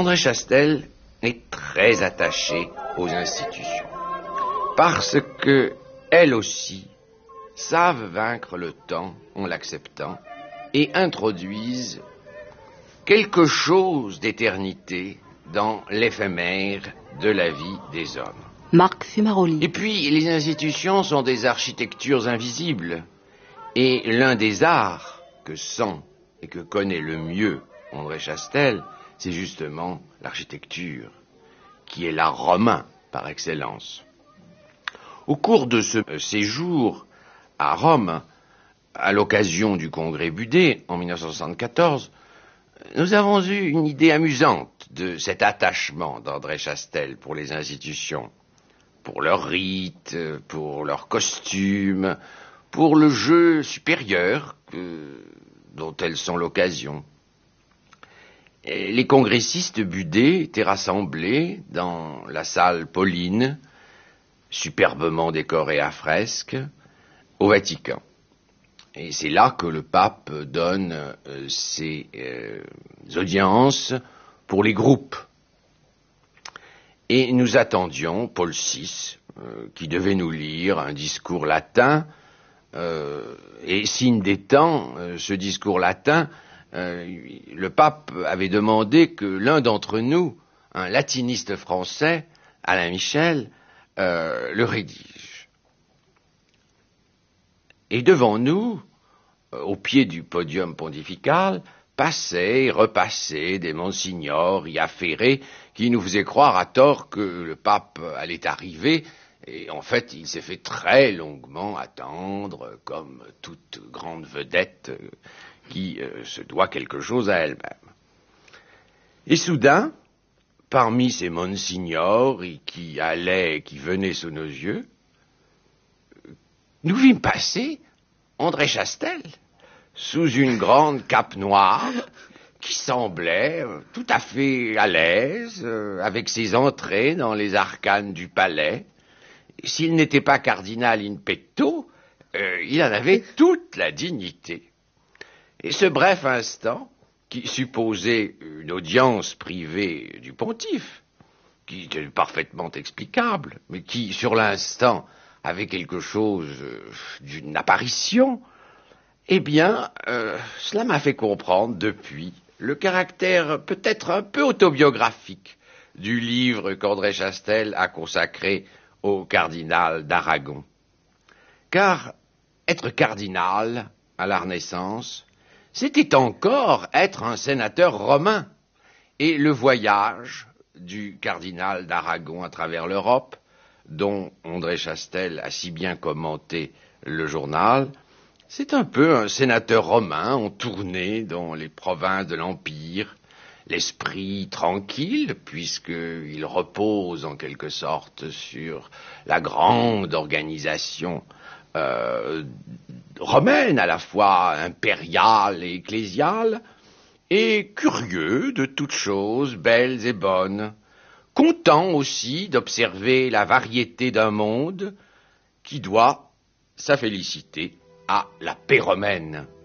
André Chastel est très attaché aux institutions, parce que elles aussi savent vaincre le temps en l'acceptant et introduisent quelque chose d'éternité dans l'éphémère de la vie des hommes. Marc Fumaroli. Et puis, les institutions sont des architectures invisibles. Et l'un des arts que sent et que connaît le mieux André Chastel, c'est justement l'architecture, qui est l'art romain par excellence. Au cours de ce séjour à Rome, à l'occasion du congrès Budé en 1974, nous avons eu une idée amusante de cet attachement d'André Chastel pour les institutions, pour leurs rites, pour leurs costumes, pour le jeu supérieur dont elles sont l'occasion. Et les congressistes Budé étaient rassemblés dans la salle Pauline, superbement décorée à fresques, au Vatican. Et c'est là que le pape donne ses audiences pour les groupes. Et nous attendions Paul VI, qui devait nous lire un discours latin, et signe des temps, ce discours latin, le pape avait demandé que l'un d'entre nous, un latiniste français, Alain Michel, le rédige. Et devant nous, au pied du podium pontifical, passaient et repassaient des monsignors y affairés qui nous faisaient croire à tort que le pape allait arriver, et en fait il s'est fait très longuement attendre, comme toute grande vedette qui se doit quelque chose à elle-même. Et soudain, parmi ces monsignors qui allaient et qui venaient sous nos yeux, nous vîmes passer André Chastel, sous une grande cape noire, qui semblait tout à fait à l'aise avec ses entrées dans les arcanes du palais. S'il n'était pas cardinal in petto, il en avait toute la dignité. Et ce bref instant, qui supposait une audience privée du pontife, qui était parfaitement explicable, mais qui, sur l'instant, avait quelque chose d'une apparition, eh bien, cela m'a fait comprendre depuis le caractère peut-être un peu autobiographique du livre qu'André Chastel a consacré au cardinal d'Aragon. Car être cardinal à la Renaissance, c'était encore être un sénateur romain. Et le voyage du cardinal d'Aragon à travers l'Europe, dont André Chastel a si bien commenté le journal, c'est un peu un sénateur romain en tournée dans les provinces de l'Empire, l'esprit tranquille, puisqu'il repose en quelque sorte sur la grande organisation romaine, à la fois impériale et ecclésiale, et curieux de toutes choses belles et bonnes, content aussi d'observer la variété d'un monde qui doit sa félicité à la paix romaine.